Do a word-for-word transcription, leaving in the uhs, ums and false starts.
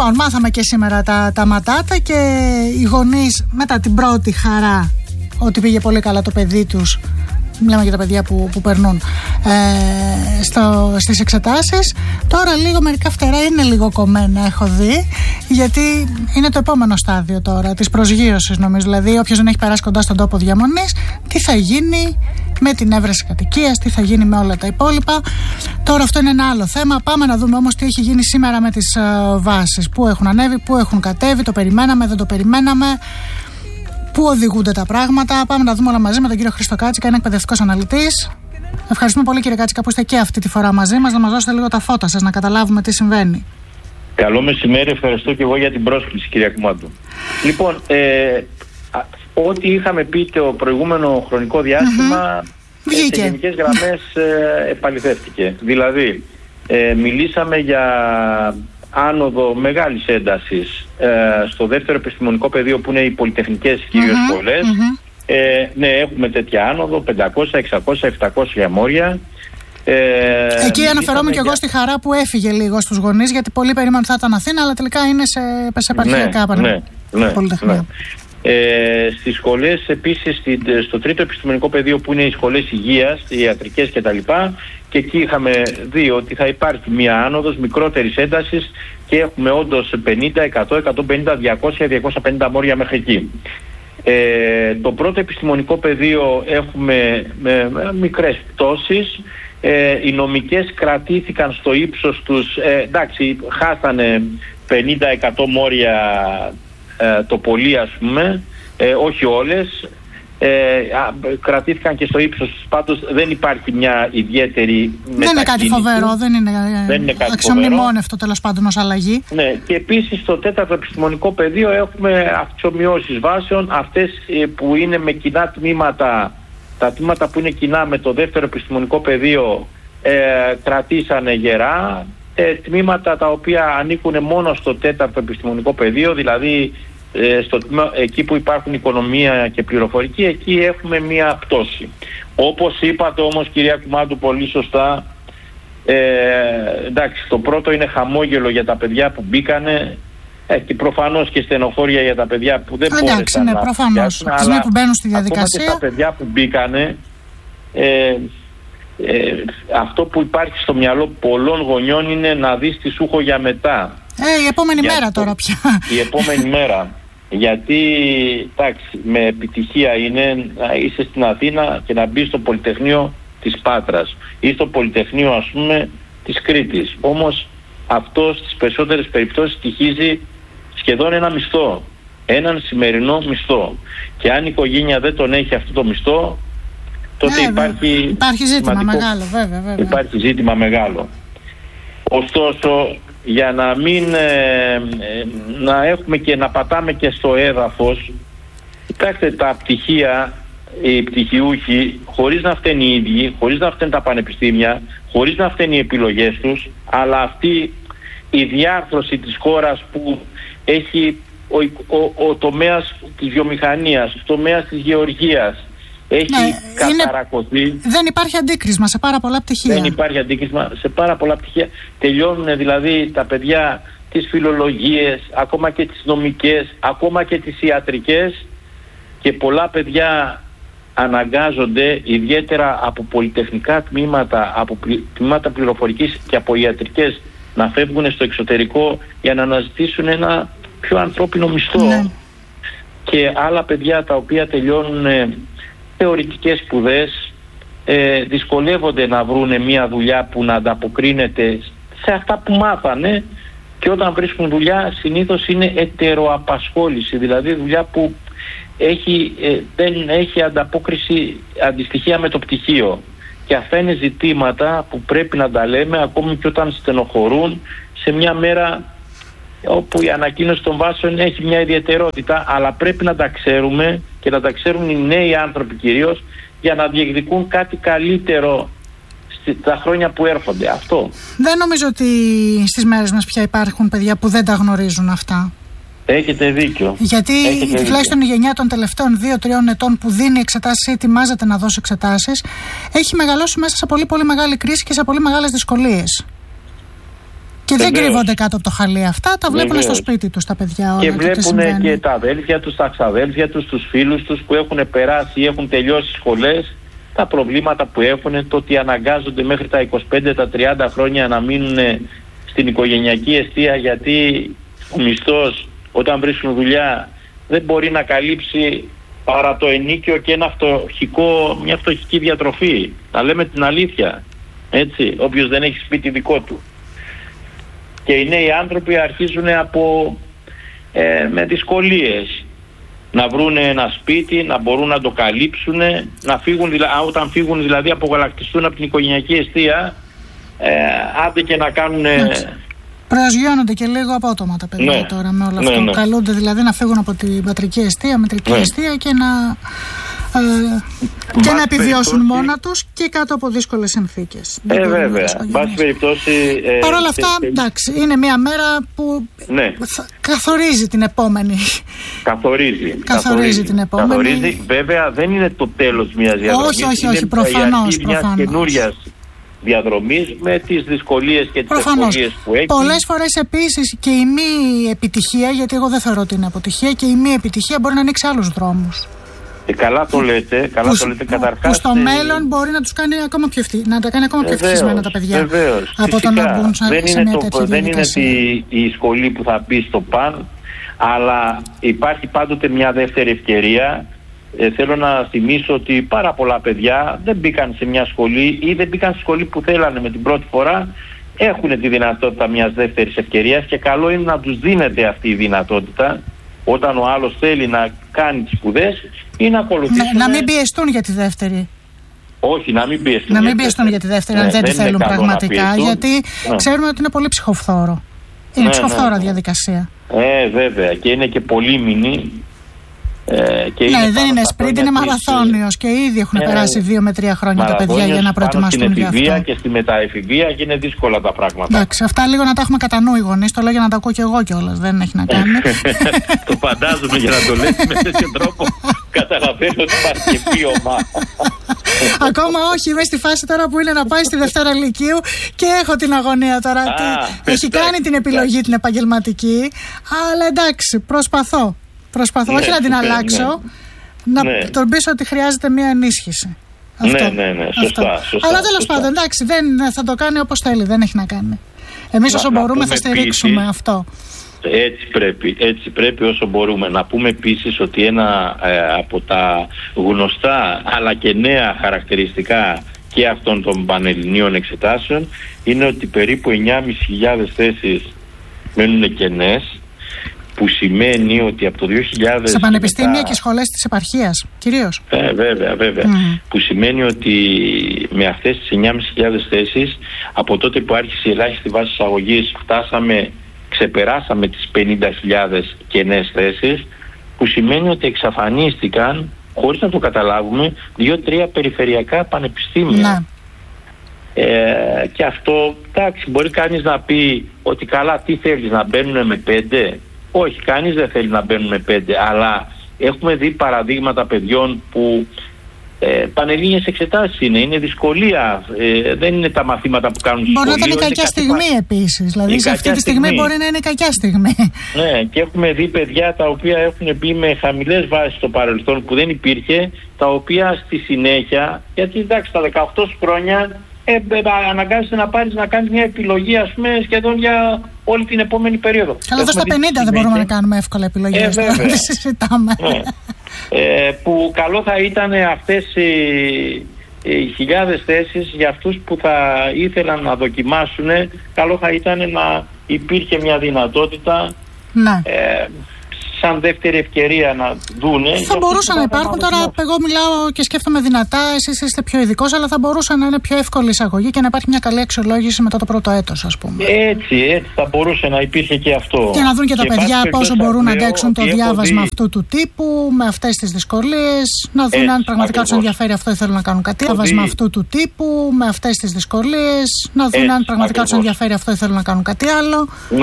Λοιπόν, μάθαμε και σήμερα τα, τα ματάτα και οι γονείς μετά την πρώτη χαρά ότι πήγε πολύ καλά το παιδί τους. Μιλάμε για τα παιδιά που, που περνούν ε, στο, στις εξετάσεις. Τώρα λίγο μερικά φτερά είναι λίγο κομμένα, έχω δει, γιατί είναι το επόμενο στάδιο τώρα της προσγείωσης, νομίζω. Δηλαδή όποιος δεν έχει περάσει κοντά στον τόπο διαμονής, τι θα γίνει με την έβρεση κατοικίας, τι θα γίνει με όλα τα υπόλοιπα. Τώρα αυτό είναι ένα άλλο θέμα. Πάμε να δούμε όμως τι έχει γίνει σήμερα με τις uh, βάσεις. Πού έχουν ανέβει, πού έχουν κατέβει, το περιμέναμε, δεν το περιμέναμε. Πού οδηγούνται τα πράγματα. Πάμε να δούμε όλα μαζί με τον κύριο Χρήστο Κάτσικα, είναι εκπαιδευτικός αναλυτής. Ευχαριστούμε πολύ, κύριε Κάτσικα, που είστε και αυτή τη φορά μαζί μας, να μας δώσετε λίγο τα φώτα σας, να καταλάβουμε τι συμβαίνει. Καλό μεσημέρι, ευχαριστώ και εγώ για την πρόσκληση, κυρία Κουμάντου. Λοιπόν, ε, ό,τι είχαμε πει το προηγούμενο χρονικό διάστημα, mm-hmm. ε, σε γενικές γραμμές ε, επαληθεύτηκε. Δηλαδή, ε, μιλήσαμε για άνοδο μεγάλης έντασης ε, στο δεύτερο επιστημονικό πεδίο, που είναι οι πολυτεχνικές κυρίως mm-hmm, σχολές. Mm-hmm. Ε, ναι, έχουμε τέτοια άνοδο, πεντακόσια, εξακόσια, επτακόσια μόρια. Ε, Εκεί αναφερόμαι και εγώ στη χαρά που έφυγε λίγο στους γονείς, γιατί πολλοί περίμεναν θα ήταν Αθήνα, αλλά τελικά είναι σε, σε επαρχιακά ναι, ναι, ναι, πολυτεχνία. Ναι. Ε, στις σχολές επίσης, στο τρίτο επιστημονικό πεδίο, που είναι οι σχολές υγείας, οι ιατρικές κτλ., και εκεί είχαμε δει ότι θα υπάρχει μία άνοδος μικρότερης έντασης και έχουμε όντως πενήντα, εκατό, εκατόν πενήντα, διακόσια, διακόσια πενήντα μόρια μέχρι εκεί. Ε, το πρώτο επιστημονικό πεδίο έχουμε με, με μικρές πτώσεις. Ε, οι νομικές κρατήθηκαν στο ύψος τους, ε, εντάξει, χάσανε πενήντα εκατό μόρια ε, το πολύ, ας πούμε, ε, όχι όλες. Ε, α, κρατήθηκαν και στο ύψος τους, πάντως δεν υπάρχει μια ιδιαίτερη μετακίνηση. Δεν είναι κάτι φοβερό, δεν είναι, δεν είναι κάτι αξιομνημόνευτο τέλος πάντων ως αλλαγή. Ναι, και επίσης στο τέταρτο επιστημονικό πεδίο έχουμε αυξομοιώσεις βάσεων, αυτές ε, που είναι με κοινά τμήματα, τα τμήματα που είναι κοινά με το δεύτερο επιστημονικό πεδίο ε, κρατήσανε γερά, ε, τμήματα τα οποία ανήκουν μόνο στο τέταρτο επιστημονικό πεδίο, δηλαδή Στο, εκεί που υπάρχουν οικονομία και πληροφορική, εκεί έχουμε μία πτώση. Όπως είπατε όμως, κυρία Κουμάντου, πολύ σωστά, ε, εντάξει, το πρώτο είναι χαμόγελο για τα παιδιά που μπήκανε, ε, και προφανώς και στενοχώρια για τα παιδιά που δεν μπόρεσαν ναι, να προφανώς, αλλά που μπαίνουν στη διαδικασία. Ακόμα και τα παιδιά που μπήκανε, ε, ε, αυτό που υπάρχει στο μυαλό πολλών γονιών είναι να δεις τι σου έχω για μετά. Ε, η επόμενη για μέρα το, τώρα πια. Η επόμενη μέρα. Γιατί, εντάξει, με επιτυχία είναι να είσαι στην Αθήνα και να μπεις στο Πολυτεχνείο της Πάτρας ή στο Πολυτεχνείο, ας πούμε, της Κρήτης. Όμως αυτό στις περισσότερες περιπτώσεις στοιχίζει σχεδόν ένα μισθό. Έναν σημερινό μισθό. Και αν η οικογένεια δεν τον έχει αυτό το μισθό, τότε ναι, υπάρχει, υπάρχει ζήτημα σημαντικό, μεγάλο, βέβαια, βέβαια. Υπάρχει ζήτημα μεγάλο. Ωστόσο, για να μην ε, ε, να έχουμε και να πατάμε και στο έδαφος, κοιτάξτε, τα πτυχία, οι πτυχιούχοι, χωρίς να φταίνει οι ίδιοι, χωρίς να φταίνουν τα πανεπιστήμια, χωρίς να φταίνουν οι επιλογές τους, αλλά αυτή η διάρθρωση της χώρας που έχει ο, ο, ο τομέας της βιομηχανίας, ο τομέας της γεωργίας, έχει ναι, καταρακωθεί. Είναι... Δεν υπάρχει αντίκρισμα σε πάρα πολλά πτυχία. Δεν υπάρχει αντίκρισμα σε πάρα πολλά πτυχία. Τελειώνουν δηλαδή τα παιδιά τις φιλολογίες, ακόμα και τις νομικές, ακόμα και τις ιατρικές, και πολλά παιδιά αναγκάζονται, ιδιαίτερα από πολυτεχνικά τμήματα, από τμήματα πληροφορικής και από ιατρικές, να φεύγουν στο εξωτερικό για να αναζητήσουν ένα πιο ανθρώπινο μισθό. Ναι. Και άλλα παιδιά τα οποία τελειώνουν θεωρητικές σπουδές, ε, δυσκολεύονται να βρούνε μια δουλειά που να ανταποκρίνεται σε αυτά που μάθανε, και όταν βρίσκουν δουλειά συνήθως είναι ετεροαπασχόληση, δηλαδή δουλειά που έχει, ε, δεν έχει ανταπόκριση, αντιστοιχεία με το πτυχίο. Και αυτά είναι ζητήματα που πρέπει να τα λέμε ακόμη και όταν στενοχωρούν, σε μια μέρα όπου η ανακοίνωση των βάσεων έχει μια ιδιαιτερότητα, αλλά πρέπει να τα ξέρουμε και να τα ξέρουν οι νέοι άνθρωποι κυρίως, για να διεκδικούν κάτι καλύτερο στα χρόνια που έρχονται. Αυτό. Δεν νομίζω ότι στις μέρες μας πια υπάρχουν παιδιά που δεν τα γνωρίζουν αυτά. Έχετε δίκιο. Γιατί τουλάχιστον η γενιά των τελευταίων δύο τριών ετών που δίνει εξετάσεις ή ετοιμάζεται να δώσει εξετάσεις, έχει μεγαλώσει μέσα σε πολύ πολύ μεγάλη κρίση και σε πολύ μεγάλες δυσκολίες. Και δεν κρύβονται κάτω από το χαλί αυτά, τα βλέπουν Βεβαίως. στο σπίτι τους τα παιδιά όλα. Και βλέπουν και τα αδέλφια τους, τα ξαδέλφια τους, τους φίλους τους που έχουν περάσει ή έχουν τελειώσει σχολές, τα προβλήματα που έχουν, το ότι αναγκάζονται μέχρι τα είκοσι πέντε τα τριάντα χρόνια να μείνουν στην οικογενειακή εστία, γιατί ο μισθός όταν βρίσκουν δουλειά δεν μπορεί να καλύψει παρά το ενίκιο και ένα φτωχικό, μια φτωχική διατροφή. Να λέμε την αλήθεια, έτσι, όποιος δεν έχει σπίτι δικό του. Και οι νέοι άνθρωποι αρχίζουν από, ε, με δυσκολίες να βρουν ένα σπίτι, να μπορούν να το καλύψουν, να φύγουν, όταν φύγουν δηλαδή απογαλακτιστούν από την οικογενειακή εστία, ε, άντε και να κάνουν... Προσγειώνονται και λίγο απότομα τα παιδιά ναι, τώρα με όλο αυτό. Ναι, ναι. Καλούνται δηλαδή να φύγουν από την πατρική εστία, μετρική ναι. εστία και να, ε, και να επιβιώσουν περιπτώσει... μόνα τους και κάτω από δύσκολες συνθήκες. Ε, βέβαια. Βάση περιπτώσει... Ε, Παρ' όλα αυτά, ε, εντάξει, είναι μια μέρα που ναι. θα, καθορίζει την επόμενη. Καθορίζει. καθορίζει. Καθορίζει την επόμενη. Καθορίζει. Βέβαια δεν είναι το τέλος μιας διαδρομής. Όχι, όχι, όχι, προφανώς. Είναι μιας καινούριας διαδρομής με τις δυσκολίες και τις Προφανώς. ευκολίες που έχει. Πολλές φορές επίσης και η μη επιτυχία, γιατί εγώ δεν θεωρώ ότι είναι αποτυχία, και η μη επιτυχία μπορεί να ανοίξει άλλους δρόμους. Ε, καλά το λέτε, καλά που, το λέτε καταρχάς. Που στο ε... μέλλον μπορεί να τους κάνει ακόμα πιο ευτυχ... να τα κάνει ακόμα πιο ευτυχισμένα τα παιδιά. Βεβαίως, από το να μπουν σε, δεν σε είναι μια το, τέτοια δεν είναι η, η σχολή που θα μπει στο παν, αλλά υπάρχει πάντοτε μια δεύτερη ευκαιρία. Ε, θέλω να θυμίσω ότι πάρα πολλά παιδιά δεν μπήκαν σε μια σχολή ή δεν μπήκαν στη σχολή που θέλανε με την πρώτη φορά. Έχουν τη δυνατότητα μιας δεύτερης ευκαιρίας και καλό είναι να τους δίνεται αυτή η δυνατότητα όταν ο άλλος θέλει να κάνει τις σπουδές ή να ακολουθήσουν. Να, να μην πιεστούν για τη δεύτερη. Όχι, να μην πιεστούν. Να μην πιεστούν για τη δεύτερη, αν ναι, δεν τη θέλουν πραγματικά. Γιατί ναι. ξέρουμε ότι είναι πολύ ψυχοφθόρο. Είναι ναι, ψυχοφθόρα ναι, ναι. διαδικασία. Ε, βέβαια. Και είναι και πολύμηνη. Ε, και ναι, είναι δεν είναι σπριντ, είναι μαραθώνιος και ήδη έχουν ε, περάσει δύο με τρία χρόνια τα παιδιά για να προετοιμαστούν για αυτό. Στην εφηβεία και στη μεταεφηβεία και είναι δύσκολα τα πράγματα. Εντάξει, αυτά λίγο να τα έχουμε κατά νου οι γονείς, το λέω για να τα ακούω και εγώ κιόλας, δεν έχει να κάνει. Το φαντάζομαι για να το λες με τέτοιο τρόπο. Καταλαβαίνω ότι υπάρχει και βίωμα. Ακόμα όχι, είμαι στη φάση τώρα που είναι να πάει στη Δευτέρα Λυκείου και έχω την αγωνία τώρα. Έχει κάνει την επιλογή την επαγγελματική, αλλά εντάξει, προσπαθώ. Προσπαθώ, ναι, όχι να την αλλάξω, ναι. να ναι. τον πείσω ότι χρειάζεται μια ενίσχυση. Αυτό. Ναι, ναι, ναι, σωστά. σωστά Αλλά τέλος πάντων, εντάξει, δεν, θα το κάνει όπως θέλει, δεν έχει να κάνει. Εμείς όσο να, μπορούμε να θα στηρίξουμε επίσης, αυτό. Έτσι πρέπει, έτσι πρέπει όσο μπορούμε. Να πούμε επίσης ότι ένα ε, από τα γνωστά αλλά και νέα χαρακτηριστικά και αυτών των πανελληνίων εξετάσεων είναι ότι περίπου εννιά χιλιάδες πεντακόσιες θέσεις μένουν κενές, που σημαίνει ότι από το δύο χιλιάδες... Σε πανεπιστήμια μετά... και σχολές της επαρχίας, κυρίως. Ε, βέβαια, βέβαια. Mm. Που σημαίνει ότι με αυτές τις εννιά χιλιάδες πεντακόσιες θέσεις, από τότε που άρχισε η ελάχιστη βάση εισαγωγής, φτάσαμε, ξεπεράσαμε τις πενήντα χιλιάδες κενές θέσεις, που σημαίνει ότι εξαφανίστηκαν, χωρίς να το καταλάβουμε, δύο-τρία περιφερειακά πανεπιστήμια. Mm. Ε, και αυτό, εντάξει, μπορεί κανείς να πει ότι καλά, τι θέλεις, να μπαίνουν με πέντε... Όχι, κανείς δεν θέλει να μπαίνουν με πέντε, αλλά έχουμε δει παραδείγματα παιδιών που ε, πανελλήνιες εξετάσεις είναι, είναι δυσκολία, ε, δεν είναι τα μαθήματα που κάνουν στο σχολείο. Μπορεί να είναι κακιά στιγμή πα... επίσης, δηλαδή σε αυτή τη στιγμή, στιγμή μπορεί να είναι κακιά στιγμή. Ναι, και έχουμε δει παιδιά τα οποία έχουν μπει με χαμηλές βάσεις στο παρελθόν που δεν υπήρχε, τα οποία στη συνέχεια, γιατί εντάξει τα δεκαοκτώ χρόνια... Ε, αναγκάζεσαι να πάρεις να κάνεις μια επιλογή, ας πούμε, σχεδόν για όλη την επόμενη περίοδο. Αλλά εδώ στα πενήντα δεν μπορούμε να κάνουμε εύκολα επιλογές. Ε, βέβαια. Δεν συζητάμε. Ναι. Ε, που καλό θα ήταν αυτές οι, οι χιλιάδες θέσεις για αυτούς που θα ήθελαν να δοκιμάσουν, καλό θα ήταν να υπήρχε μια δυνατότητα. Ναι. Ε, σαν δεύτερη ευκαιρία να δούνε. Θα μπορούσαν να υπάρχουν τώρα. Εγώ μιλάω και σκέφτομαι δυνατά, εσείς είστε πιο ειδικός, αλλά θα μπορούσαν να είναι πιο εύκολη εισαγωγή και να υπάρχει μια καλή αξιολόγηση μετά το πρώτο έτος, ας πούμε. Έτσι, έτσι θα μπορούσε να υπήρχε και αυτό. Και να δουν και, και τα παιδιά πόσο μπορούν να αντέξουν το διάβασμα δει... αυτού του τύπου, με αυτές τις δυσκολίες. Να δουν έτσι, αν πραγματικά τους ενδιαφέρει αυτό ή θέλουν να κάνουν κάτι. Διάβασμα αυτού του τύπου, με αυτές τις δυσκολίες. Να δουν έτσι, αν πραγματικά τους ενδιαφέρει αυτό ή θέλουν να κάνουν κάτι άλλο.